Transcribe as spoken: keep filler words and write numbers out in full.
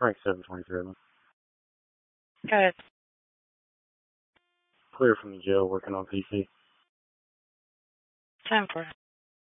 Frank seven twenty-seven. Good. Clear from the jail, working on P C. ten four.